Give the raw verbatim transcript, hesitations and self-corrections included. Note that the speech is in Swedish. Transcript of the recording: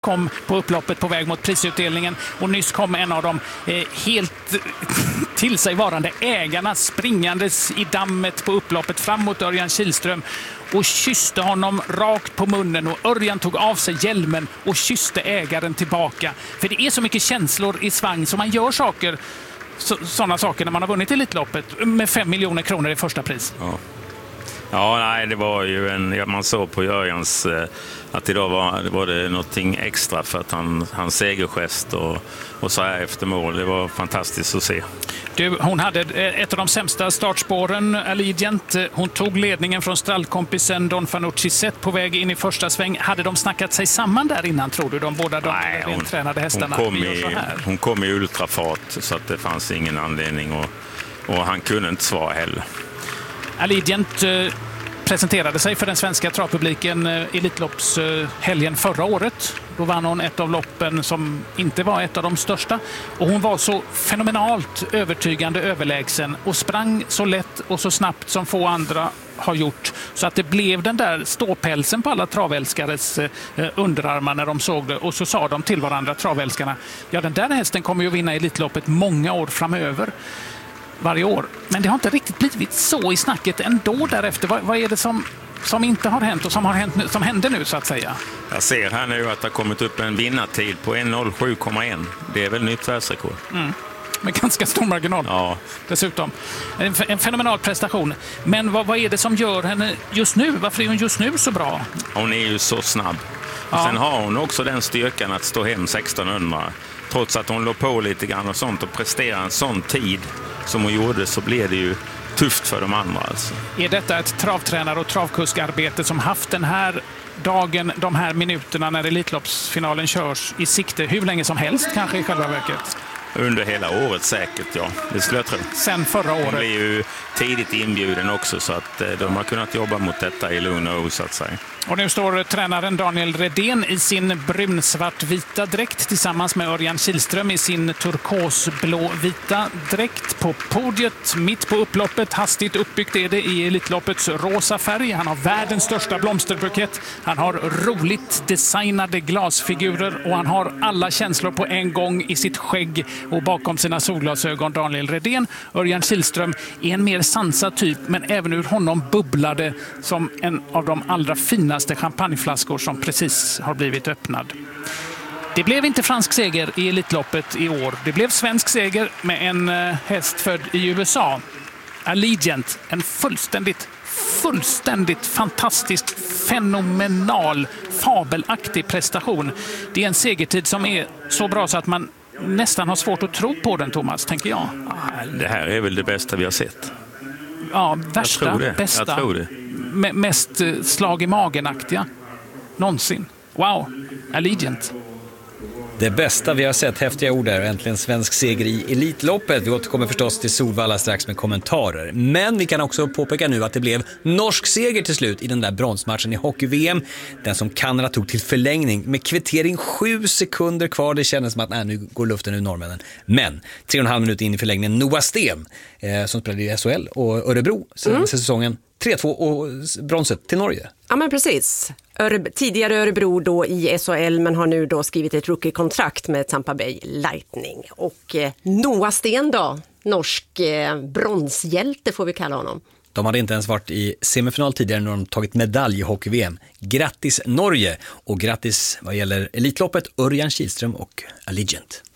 kom på upploppet på väg mot prisutdelningen och nyss kom en av de eh, helt till sig varande ägarna springandes i dammet på upploppet fram mot Örjan Kihlström och kysste honom rakt på munnen, och Örjan tog av sig hjälmen och kysste ägaren tillbaka. För det är så mycket känslor i svang, så man gör saker, så, sådana saker när man har vunnit Elitloppet med fem miljoner kronor i första pris. Ja. Ja, nej, det var ju en, ja, man såg på Örjans eh, att idag var, var det någonting extra för att han, hans segergest och, och så här efter mål, det var fantastiskt att se. Du, hon hade ett av de sämsta startspåren, Allegiant. Hon tog ledningen från stallkompisen Don Fanucci sett på väg in i första sväng. Hade de snackat sig samman där innan, tror du? De båda de nej, hon, tränade hästarna. Hon kom, i, hon kom i ultrafart så att det fanns ingen anledning och, och han kunde inte svara heller. Allegiant eh, presenterade sig för den svenska travpubliken eh, Elitloppshelgen eh, förra året. Då vann hon ett av loppen som inte var ett av de största. Och hon var så fenomenalt övertygande överlägsen och sprang så lätt och så snabbt som få andra har gjort. Så att det blev den där ståpälsen på alla travälskares eh, underarmar när de såg det. Och så sa de till varandra, travälskarna, ja, den där hästen kommer ju att vinna Elitloppet många år framöver. Varje år. Men det har inte riktigt blivit så i snacket ändå därefter. Vad, vad är det som, som inte har hänt och som, har hänt nu, som händer nu, så att säga? Jag ser här nu att det har kommit upp en vinnartid på en noll sju komma ett. Det är väl nytt världsrekord. Mm. Med ganska stor marginal. Ja. Dessutom. En, en fenomenal prestation. Men vad, vad är det som gör henne just nu? Varför är hon just nu så bra? Hon är ju så snabb. Ja. Sen har hon också den styrkan att stå hem sextonhundra. Trots att hon låg på lite grann och sånt och presterar en sån tid som hon gjorde, så blev det ju tufft för de andra. Alltså. Är detta ett travtränare- och travkuskarbete som haft den här dagen, de här minuterna när Elitloppsfinalen körs i sikte hur länge som helst kanske i själva verket? Under hela året säkert, ja. Det skulle jag tro. Sen förra året. De blir ju tidigt inbjuden också, så att de har kunnat jobba mot detta i lugn och ro, så att säga. Och nu står tränaren Daniel Redén i sin brunsvartvita dräkt tillsammans med Örjan Kihlström i sin turkosblåvita dräkt på podiet mitt på upploppet. Hastigt uppbyggt är det i Elitloppets rosa färg. Han har världens största blomsterbukett. Han har roligt designade glasfigurer och han har alla känslor på en gång i sitt skägg och bakom sina solglasögon. Daniel Redén. Örjan Kihlström är en mer sansad typ, men även ur honom bubblade som en av de allra finaste champagneflaskor som precis har blivit öppnad. Det blev inte fransk seger i Elitloppet i år. Det blev svensk seger med en häst född i U S A. Allegiant. En fullständigt, fullständigt fantastiskt, fenomenal, fabelaktig prestation. Det är en segertid som är så bra så att man nästan har svårt att tro på den, Thomas, tänker jag. Det här är väl det bästa vi har sett. Ja, värsta, jag tror det. bästa. Jag tror det. M- mest slag i magen-aktiga någonsin. Wow, Allegiant. Det bästa vi har sett, häftiga ord där, äntligen svensk seger i Elitloppet. Vi återkommer förstås till Solvalla strax med kommentarer. Men vi kan också påpeka nu att det blev norsk seger till slut i den där bronsmatchen i hockey-V M. Den som Kanada tog till förlängning med kvittering sju sekunder kvar. Det kändes som att nej, nu går luften ur norrmännen. Men tre och en halv minut in i förlängningen, Noah Sten eh, som spelade i S H L och Örebro senaste mm. säsongen. tre två och bronset till Norge. Ja, men precis. Öreb- tidigare Örebro då i S H L, men har nu då skrivit ett rookie-kontrakt med Tampa Bay Lightning. Och eh, Noah Sten då, norsk eh, bronshjälte får vi kalla honom. De hade inte ens varit i semifinal tidigare när de tagit medalj i hockey-V M. Grattis Norge och grattis vad gäller Elitloppet, Örjan Kihlström och Allegiant.